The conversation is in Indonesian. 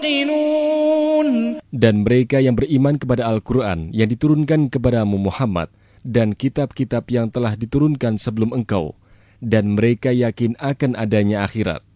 يوقنون. Dan mereka yang beriman kepada Al-Quran yang diturunkan kepadamu Muhammad dan kitab-kitab yang telah diturunkan sebelum engkau, dan mereka yakin akan adanya akhirat.